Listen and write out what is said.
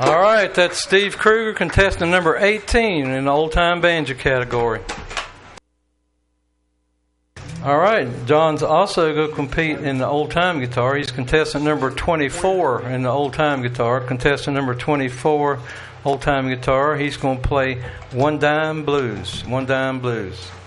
All right, that's Steve Kruger, contestant number 18 in the old-time banjo category. All right, John's also going to compete in the old-time guitar. He's contestant number 24 in the old-time guitar. Contestant number 24, old-time guitar. He's going to play One Dime Blues. One Dime Blues.